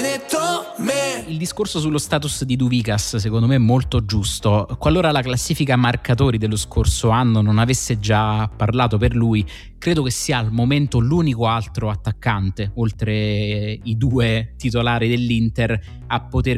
maledetto me. Il discorso sullo status di Douvikas secondo me è molto giusto. Qualora la classifica marcatori dello scorso anno non avesse già parlato per lui, credo che sia al momento l'unico altro attaccante, oltre i due titolari dell'Inter, a poter